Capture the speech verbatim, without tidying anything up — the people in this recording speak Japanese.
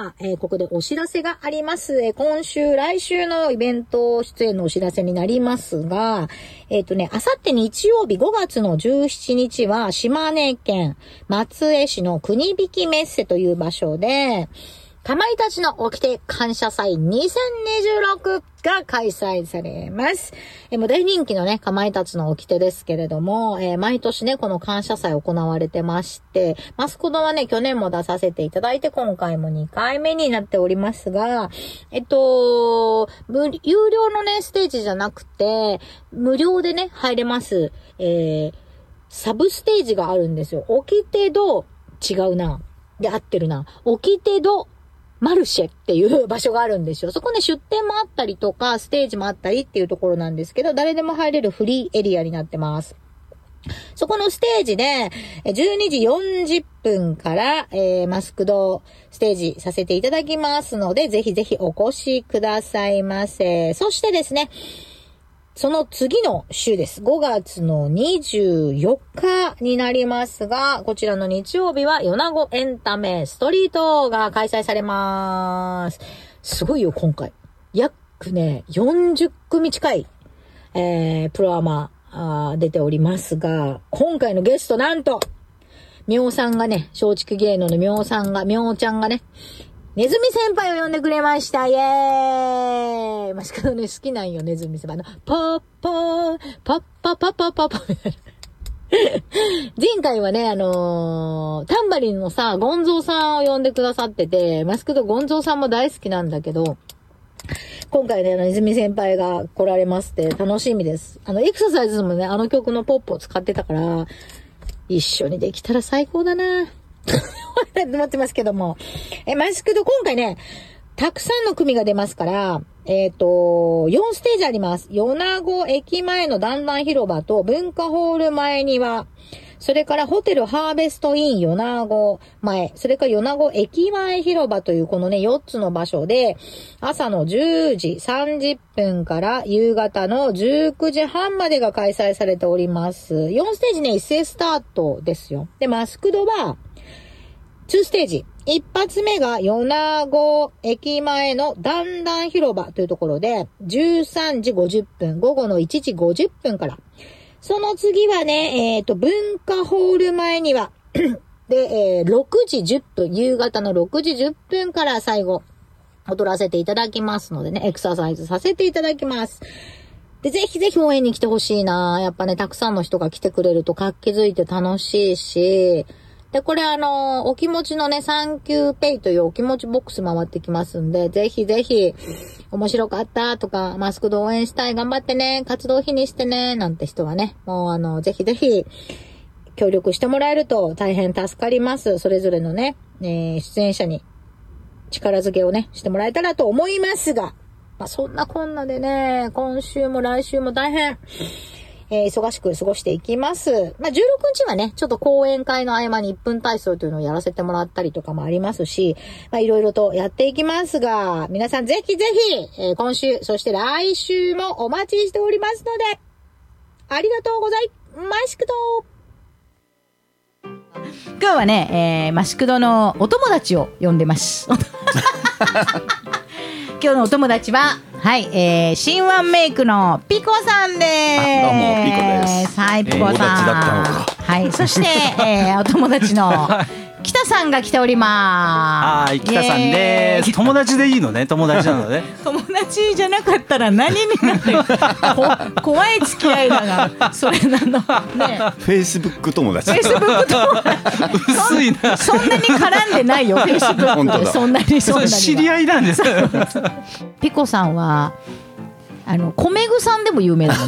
は、えー、ここでお知らせがあります。えー、今週、来週のイベント出演のお知らせになりますが、えっとね、あさって日曜日ごがつのじゅうしちにちは、島根県松江市の国引メッセという場所で、かまいたちの掟感謝祭にせんにじゅうろくが開催されます。えー、もう大人気のね、かまいたちの掟ですけれども、えー、毎年ね、この感謝祭行われてまして、マスコドはね、去年も出させていただいて、今回もにかいめになっておりますが、えっと、無有料のね、ステージじゃなくて、無料でね、入れます、えー、サブステージがあるんですよ。掟ど、違うな。で、合ってるな。掟ど、マルシェっていう場所があるんですよ。そこね、出店もあったりとか、ステージもあったりっていうところなんですけど、誰でも入れるフリーエリアになってます。そこのステージで、じゅうにじよんじゅっぷんから、えー、マスクドステージさせていただきますので、ぜひぜひお越しくださいませ。そしてですね、その次の週です。ごがつのにじゅうよっかになりますが、こちらの日曜日は米子エンタメストリートが開催されます。すごいよ、今回。約ね、よんじゅっくみ近い、えー、プロアマあ出ておりますが、今回のゲストなんと、みょうさんがね、松竹芸能のみょうさんが、みょうちゃんがね、ネズミ先輩を呼んでくれました。イエーイ。まあ、しかもね、好きなんよ、ネズミ先輩。あの、パッパー、パッパパパパパみたいな。前回はね、あのー、タンバリンのさ、ゴンゾーさんを呼んでくださってて、マスクドゴンゾーさんも大好きなんだけど、今回ね、ネズミ先輩が来られますって楽しみです。あの、エクササイズもね、あの曲のポップを使ってたから、一緒にできたら最高だな思ってますけども。え、マスクド今回ね、たくさんの組が出ますから、えっと、よんステージあります。米子駅前の段々広場と文化ホール前には、それからホテルハーベストイン米子前、それから米子駅前広場というこのね、よっつの場所で、朝のじゅうじさんじゅっぷんから夕方のじゅうくじはんまでが開催されております。よんステージね、一斉スタートですよ。で、マスクドは、にステージ。一発目が米子駅前の段々広場というところで、じゅうさんじごじゅっぷん、午後のいちじごじゅっぷんから。その次はね、えっと、文化ホール前には、で、えー、ろくじじゅっぷん、夕方のろくじじゅっぷんから最後、踊らせていただきますのでね、エクササイズさせていただきます。で、ぜひぜひ応援に来てほしいな。やっぱね、たくさんの人が来てくれると活気づいて楽しいし、で、これあの、お気持ちのね、サンキューペイというお気持ちボックス回ってきますんで、ぜひぜひ、面白かったとか、マスクで応援したい、頑張ってね、活動費にしてね、なんて人はね、もうあの、ぜひぜひ、協力してもらえると大変助かります。それぞれのね、えー、出演者に力づけをね、してもらえたらと思いますが、まあ、そんなこんなでね、今週も来週も大変、えー、忙しく過ごしていきます。まあ、じゅうろくにちはね、ちょっと講演会の合間にいっぷん体操というのをやらせてもらったりとかもありますし、まあ、いろいろとやっていきますが、皆さんぜひぜひ、えー、今週、そして来週もお待ちしておりますので、ありがとうございましくと。 今日はね、えー、マシクドのお友達を呼んでます。今日のお友達は、はい、えー、新ワンメイクのピコさんです。 どうもピコです。 はい、ピコさん。 友達だったのか。 はい、そして、えー、お友達の北さんが来ております。 はい、北さんです。友達でいいのね、友達なのね。 友達じゃなかったら何になるこ怖い付き合いだが、それなのね。 フェイスブック友達。 フェイスブック友達。 薄いな。 そんなに絡んでないよ、フェイスブックで。そんなにそんなに。 知り合いなんですか。 ピコさんはあの米具さんでも有名だもんね。